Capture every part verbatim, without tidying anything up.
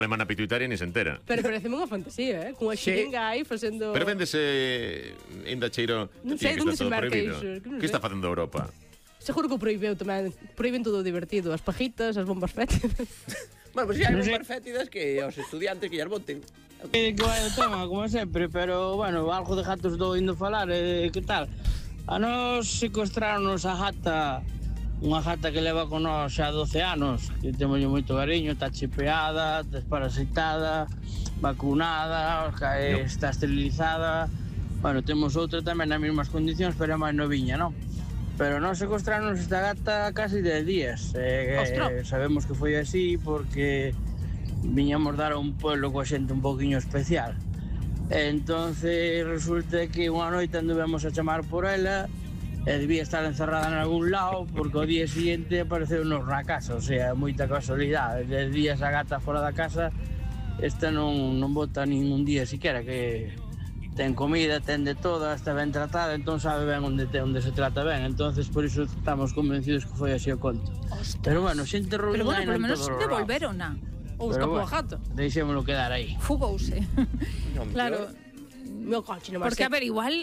alemana pituitaria ni se entera. Pero pareceme unha fantasía, eh? Cunha xiringa aí facendo... Pero vendese ainda cheiro... Non sei onde se marca iso. Que está facendo Europa? Seguro que o prohibeu tamén. Prohíben todo divertido. As pajitas, as bombas fétidas. Bueno, pois pues, hai bombas fétidas que aos estudiantes que llas boten. Que, que vai o tema, como sempre, pero, bueno, algo de gatos do indo falar, eh, que tal? A nos secuestraronos a gata, unha gata que leva con nós xa doce anos, que temos moito cariño, está chipeada, desparasitada, vacunada, que está esterilizada. Bueno, temos outra tamén nas mesmas condicións, pero é máis noviña, non? Pero non secuestraronos esta gata casi de días. Eh, eh, sabemos que foi así porque viñamos dar a un pueblo coa xente un poquinho especial. Entonces resulta que unha noite anduvemos a chamar por ela e debía estar encerrada en algún lado porque o día siguiente apareceu nos na casa, o sea, moita casualidade. Des días a gata fora da casa, esta non, non bota ningún día siquiera, que ten comida, ten de todo, está ben tratada, entón sabe ben onde, te, onde se trata ben, entonces por iso estamos convencidos que foi así o conto. Ostras. Pero bueno, xente rolda. Pero bueno, por lo menos devolverona. Ou escapou a gata. Deixémolo quedar aí. Fugouse. No, Claro. Meu coche non Porque, a ver, igual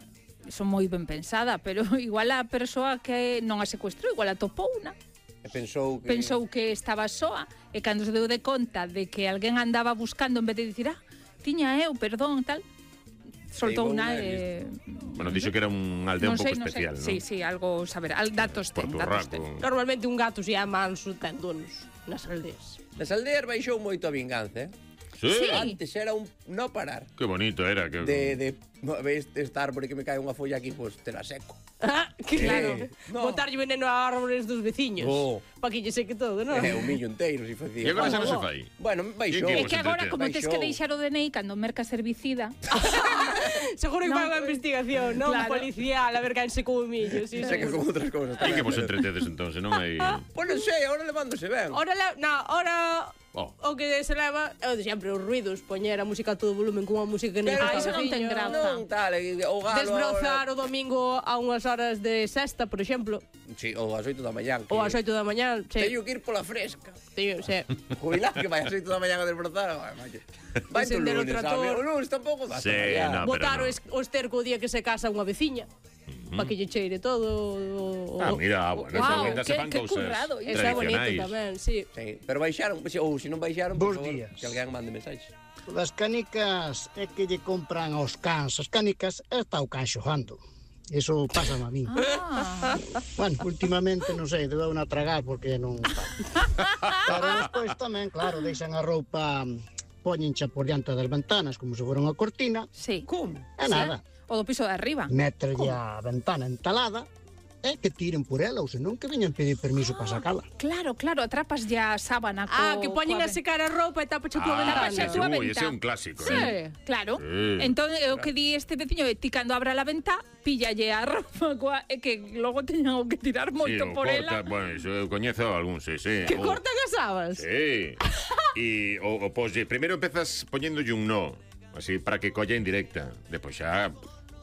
son moi ben pensada, pero igual a persoa que non a secuestrou, igual a topou unha. E pensou que... Pensou que estaba soa, e cando se deu de conta de que alguén andaba buscando, en vez de dicir, ah, tiña eu, perdón, tal, soltou unha e... Bueno, dixo que era un aldea un pouco especial, non? Sí, sí, algo, saber, al datos ten, datos ten. Normalmente un gato se é manso, ten donos nas aldeas. Nas aldeas baixou moito a vinganza, eh? Sí. Sí. Antes era un no parar. Que bonito era. Que... De, de, ves, esta árbore que me cae unha folla aquí, pois pues, te la seco. Ah, que claro. Eh, no. Botarlle veneno a árboles dos veciños. Oh. Pa que lle seque todo, non? É un millo inteiro, si facía. E agora xa non se Oh. fai? Bueno, baixou. E É que agora, como tes que Baixou. deixar o D N I cando mercas herbicida, Seguro que No. vai unha investigación, non? Claro. Policial, a ver quen secou o millo. Sí, Seca seguro. como outras cousas. E que vos entretedes entón, se non hai... Pois non sei, agora levándose ben. Ora, la, na, ora Oh. o que se leva é o de sempre, os ruidos, poñer a música a todo volumen con unha música que non Pero lle iso non ten graza. Non, tal, e o galo Desbrozar o domingo a unhas horas de sexta, por exemplo, Sí, ou ás oito da mañán. ou ás oito da mañán, che, Teño que ir pola fresca. teño, xe. Jubilar que vai ás oito da mañán a desbrozar. Vai, vai. Vai tu Encender o lunes, trator. sabe? O lunes tampouco vas Sí, a no. Botar pero o, es, o esterco o día que se casa unha veciña, pa que lle cheire todo. O, Ah, mira, bueno, Wow, eso ainda se que- fan que cousas currado, iso Eso é bonito tradicionais. tamén, sí. Sí, pero baixaron, ou se non baixaron, por Bos favor, días. que alguén mande mensaxe. Das canicas é que lle compran aos cans as canicas e está o can xogando. Iso pasa a min. ah, Bueno, últimamente, non sei, debeu na tragar porque non... Pero despois tamén, claro, deixan a roupa, poñencha por diante das ventanas como se fora unha cortina, sí. Como? e nada, O do piso de arriba. meterlle a ventana entalada e que tiren por ela, ou senón que veñan pedir permiso para sacala. Claro, claro, atrapas ya a sábana co... Ah, que poñen coa a secar a roupa e tapache a tua Ah, ventana. Tapache a ese, túa ui, ese é ventá. un clásico, Sí. eh? Claro. Sí. Entón, é o que di este veciño, é ti cando abra la ventá, píllalle a roupa coa, e que logo teñan o que tirar moito Sí, o por corta, ela. bueno, iso eu coñezo algún, sí, sí. Que O- cortan as habas. Sí. E o, o poslle, primeiro empezas poñéndolle un no, así para que colla en directa. Depois xa,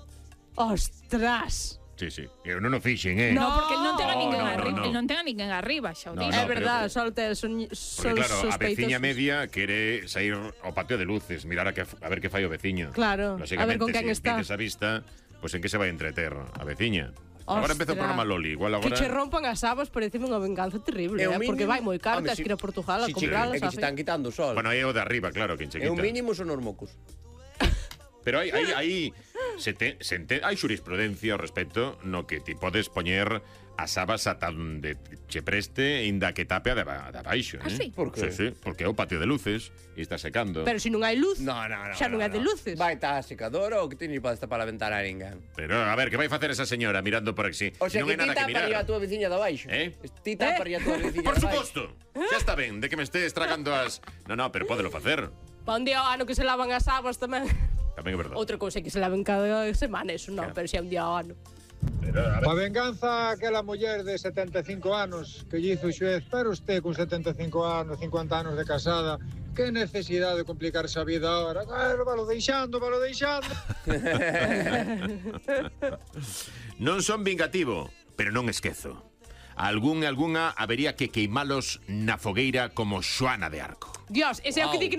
Ostras. sí, sí. Eu non o fixen, eh. No, porque el non ten a No, ninguén no, no, arriba, no. el non ten a ninguén arriba, xa o No, dixo. É no, verdad, pero- só te son, Porque son claro, a sospeitosos. veciña media quere sair ao patio de luces, mirar a, que, a ver que fai o veciño. Claro, a ver con quen se está. pides a vista, pois pues en que se vai entreter a veciña. Agora empeza o Ostras. programa Loli, igual Que che agora... rompan as habas pareceme unha venganza terrible, É o eh? porque mínimo- vai moi caro, Home, tens si- que ir a Portugal a si che- compralas. É que se están quitando o sol. Bueno, aí é o de arriba, claro, quen che É quita. un mínimo son os mocos. Pero hai, hai, hai, se te, se ente, hai xurisprudencia ao respecto no que ti podes poñer as habas ata onde che preste inda que tape a de, ba- de abaixo, eh? Ah, sí? Por que? Sí, sí, porque é o patio de luces e está secando. Pero se non hai luz, No, no, no. xa non no, é de no. luces. Vai tá a secadora ou que teño para destapar a ventana a ninguén. Pero, a ver, que vai facer esa señora mirando por aquí? O sea, non que hai ti nada que taparía mirar. a tua veciña de abaixo. Eh? Ti taparía a tua veciña Por de abaixo. suposto. Xa está ben, de que me estés tragando as... No, no, pero pódelo facer. Pa un día ao ano que se lavan as habas tamén. Tamén é verdade. Outra cousa é que se laven cada semana, eso non, pero xa un día ao ano. Pero, a ver, A venganza aquela muller de setenta e cinco anos que lle hizo o xuez, pero usted con setenta e cinco anos, cincuenta anos de casada, que necesidade de complicarse a vida ahora? Claro, valo deixando, valo deixando. non son vingativo, pero non esquezo. algún e algunha habería que queimalos na fogueira como Xoana de Arco. Dios, ese é o que di que